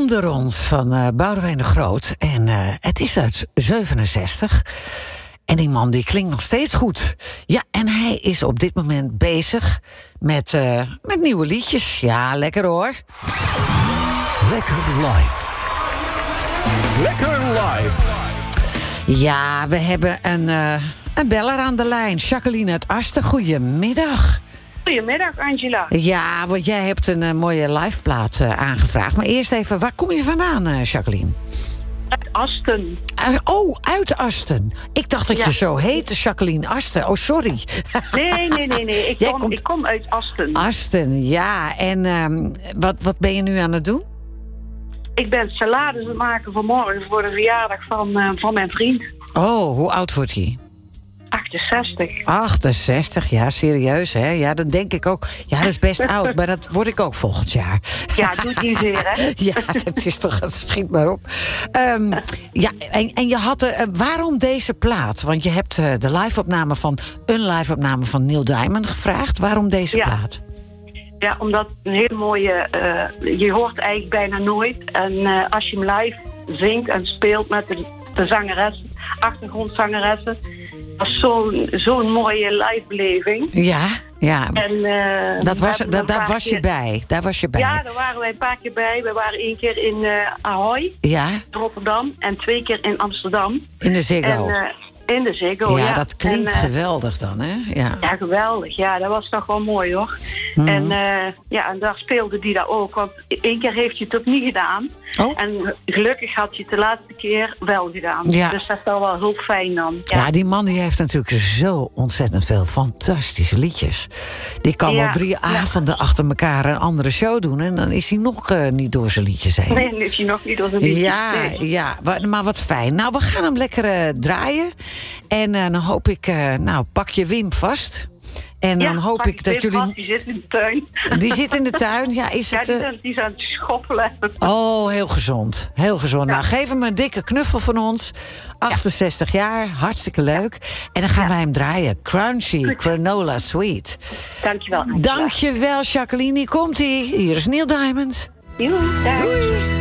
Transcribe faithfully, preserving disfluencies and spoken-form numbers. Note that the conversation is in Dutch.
Onder ons van uh, Boudewijn de Groot. En uh, het is uit zevenenzestig. En die man die klinkt nog steeds goed. Ja, en hij is op dit moment bezig met, uh, met nieuwe liedjes. Ja, lekker hoor. Lekker live. Lekker live. Ja, we hebben een, uh, een beller aan de lijn. Jacqueline uit Asten, goedemiddag. Goedemiddag, Angela. Ja, want jij hebt een uh, mooie liveplaat uh, aangevraagd. Maar eerst even, waar kom je vandaan, uh, Jacqueline? Uit Asten. Uh, oh, uit Asten. Ik dacht dat ja. je zo heette, Jacqueline Asten. Oh, sorry. Nee, nee, nee, nee. Ik, kom, komt... ik kom uit Asten. Asten, ja. En um, wat, wat ben je nu aan het doen? Ik ben salades aan het maken voor morgen voor de verjaardag van, uh, van mijn vriend. Oh, hoe oud wordt hij? achtenzestig. achtenzestig, ja, serieus, hè? Ja, dan denk ik ook... Ja, dat is best oud, maar dat word ik ook volgend jaar. Ja, doet niet weer, hè? Ja, dat is toch... Het schiet maar op. Um, ja, en, en je had... Uh, waarom deze plaat? Want je hebt uh, de live-opname van... een live-opname van Neil Diamond gevraagd. Waarom deze ja. plaat? Ja, omdat een hele mooie... Uh, je hoort eigenlijk bijna nooit. En uh, als je hem live zingt en speelt met de, de zangeressen... achtergrondzangeressen... Dat was zo'n zo'n mooie livebeleving. Ja, ja. En, uh, dat was, dat, daar was keer... je bij. Daar was je bij. Ja, daar waren wij een paar keer bij. We waren één keer in uh, Ahoy, ja. Rotterdam. En twee keer in Amsterdam. In de Ziggo. En, uh, in de Ziggo, ja. Ja, dat klinkt en, uh, geweldig dan, hè? Ja. ja, geweldig. Ja, dat was toch wel mooi, hoor. Mm-hmm. En, uh, ja, en daar speelde die daar ook. Want één keer heeft hij het ook niet gedaan. Oh. En gelukkig had hij het de laatste keer wel gedaan. Ja. Dus dat is wel wel heel fijn dan. Ja. ja, die man die heeft natuurlijk zo ontzettend veel fantastische liedjes. Die kan ja. wel drie ja. avonden achter elkaar een andere show doen... en dan is hij nog uh, niet door zijn liedjes heen. Nee, dan is hij nog niet door zijn liedjes. Ja, nee. ja, maar wat fijn. Nou, we gaan hem lekker uh, draaien. En uh, dan hoop ik... Uh, nou, pak je Wim vast... En dan ja, hoop ik dat jullie... Vast, die zit in de tuin. Die zit in de tuin? Ja, is ja, het... die, zijn, die is aan het schoffelen. Oh, heel gezond. Heel gezond. Ja. Nou, geef hem een dikke knuffel van ons. achtenzestig ja. jaar, hartstikke leuk. En dan gaan ja. wij hem draaien. Crunchy, Goed. Granola Sweet. Dankjewel. Dankjewel, Jacqueline. Komt-ie. Hier is Neil Diamond. Doei. Doei.